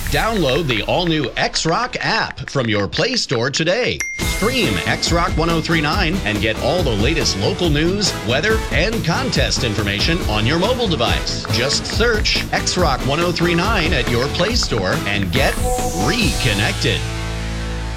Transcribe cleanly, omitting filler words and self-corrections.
Download the all-new X-Rock app from your Play Store today. Stream X-Rock 1039 and get all the latest local news, weather, and contest information on your mobile device. Just search X-Rock 1039 at your Play Store and get reconnected.